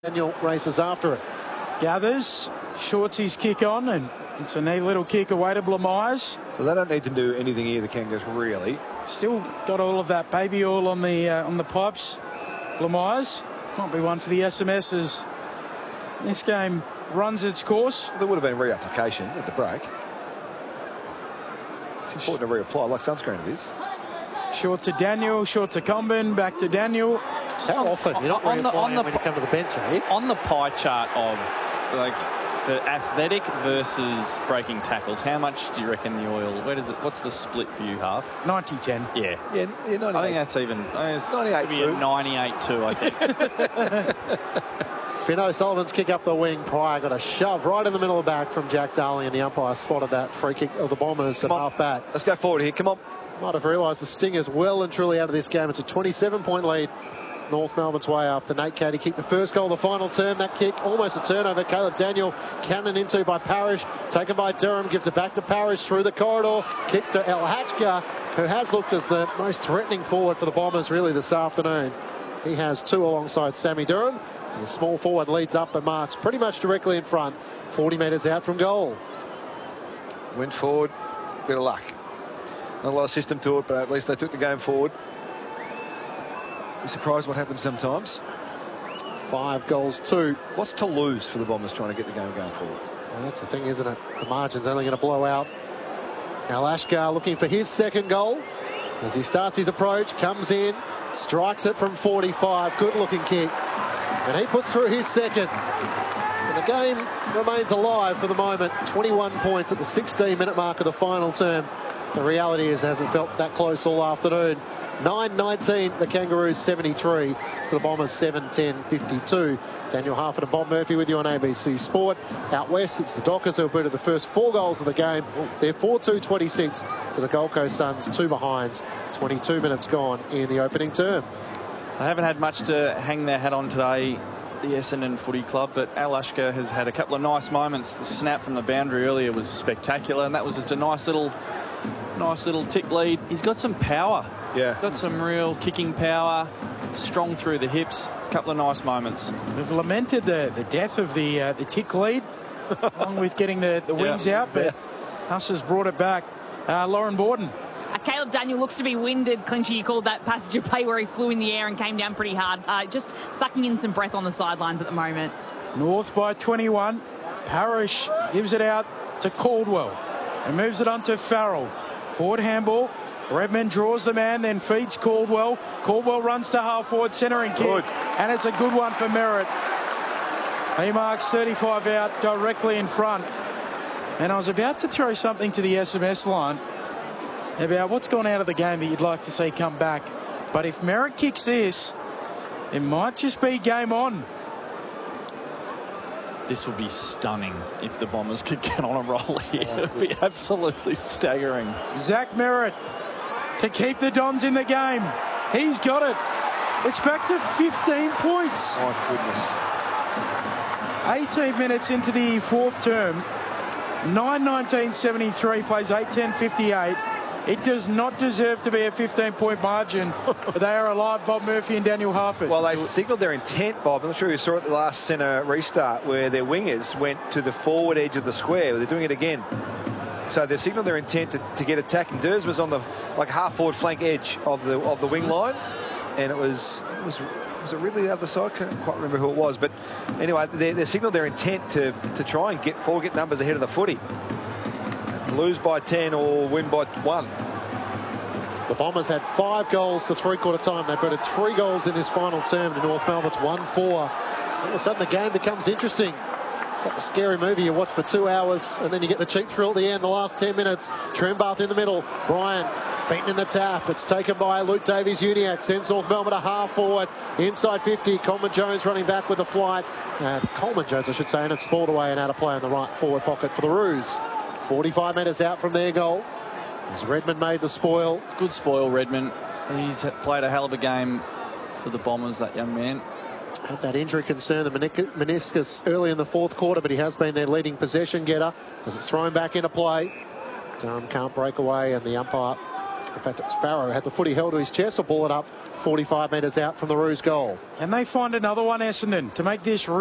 Daniel races after it. Gathers, shorts his kick on, and it's a neat little kick away to Blamires. So they don't need to do anything here, the Kangas, really. Still got all of that baby oil on the pipes. Blamires might be one for the SMSs. This game runs its course. There would have been reapplication at the break. It's important to reapply, like sunscreen it is. Short to Daniel, short to Combin, back to Daniel. How often? You're not reapplying when you come to the bench, eh? On the pie chart of, like, for athletic versus breaking tackles, how much do you reckon the oil, what's the split for you, Half? 90-10. Yeah. Yeah, 98. I think that's even, it's 98-2. 98-2, I think. Finn Sullivan's kick up the wing. Pryor got a shove right in the middle of the back from Jack Darling, and the umpire spotted that free kick of the Bombers at half back. Let's go forward here, come on. Might have realised the Stingers well and truly out of this game. It's a 27-point lead North Melbourne's way after Nate Caddy kicked the first goal of the final term. That kick, almost a turnover. Caleb Daniel cannon into by Parrish. Taken by Durham, gives it back to Parrish through the corridor. Kicks to El Hachka, who has looked as the most threatening forward for the Bombers really this afternoon. He has two alongside Sammy Durham. The small forward leads up and marks pretty much directly in front, 40 metres out from goal. Went forward, bit of luck. Not a lot of system to it, but at least they took the game forward. Be surprised what happens sometimes. 5-2. What's to lose for the Bombers trying to get the game going forward? Well, that's the thing, isn't it? The margin's only going to blow out. Now Ashgar looking for his second goal. As he starts his approach, comes in, strikes it from 45. Good looking kick. And he puts through his second. And the game remains alive for the moment. 21 points at the 16-minute mark of the final term. The reality is it hasn't felt that close all afternoon. 9-19, the Kangaroos 73 to the Bombers 7-10-52. Daniel Harford and Bob Murphy with you on ABC Sport. Out west, it's the Dockers who have booted the first 4 goals of the game. They're 4-2-26 to the Gold Coast Suns, 2 behinds. 22 minutes gone in the opening term. They haven't had much to hang their hat on today, the Essendon Footy Club, but Al Ashka has had a couple of nice moments. The snap from the boundary earlier was spectacular, and that was just a nice little tick lead. He's got some power. Yeah. He's got some real kicking power, strong through the hips. A couple of nice moments. We've lamented the death of the tick lead, along with getting the wings out, but Huss has brought it back. Lauren Borden. Caleb Daniel looks to be winded. Clinchy, you called that passage of play where he flew in the air and came down pretty hard. Just sucking in some breath on the sidelines at the moment. North by 21. Parrish gives it out to Caldwell and moves it on to Farrell. Forward handball. Redmond draws the man, then feeds Caldwell. Caldwell runs to half-forward centre and kick. Good. And it's a good one for Merritt. He marks 35 out directly in front. And I was about to throw something to the SMS line about what's gone out of the game that you'd like to see come back. But if Merritt kicks this, it might just be game on. This would be stunning if the Bombers could get on a roll here. It would be absolutely staggering. Zach Merritt to keep the Dons in the game. He's got it. It's back to 15 points. Oh, goodness. 18 minutes into the fourth term. 9-19-73 plays 8-10-58. It does not deserve to be a 15-point margin, but they are alive, Bob Murphy and Daniel Harford. Well, they signalled their intent, Bob. I'm not sure you saw it at the last centre restart where their wingers went to the forward edge of the square. They're doing it again. So they've signalled their intent to get attacking. Durs was on the half-forward flank edge of the wing line, and it was it really the other side? I can't quite remember who it was. But anyway, they signalled their intent to try and get forward, get numbers ahead of the footy. Lose by 10 or win by 1. The Bombers had 5 goals to three-quarter time. They booted 3 goals in this final term to North Melbourne's 1-4. All of a sudden, the game becomes interesting. It's like a scary movie you watch for 2 hours, and then you get the cheek thrill at the end, the last 10 minutes. Trembath in the middle. Brian beaten in the tap. It's taken by Luke Davies-Uniacke. Sends North Melbourne a half forward. Inside 50. Coleman Jones running back with the flight. Coleman Jones, I should say, and it's balled away and out of play in the right forward pocket for the Roos. 45 metres out from their goal. As Redmond made the spoil. Good spoil, Redmond. He's played a hell of a game for the Bombers, that young man. Had that injury concern, the meniscus early in the fourth quarter, but he has been their leading possession getter as it's thrown back into play. Durham can't break away, and the umpire In fact, it's Farrow had the footy held to his chest to ball it up 45 metres out from the Roos goal. And they find another one, Essendon, to make this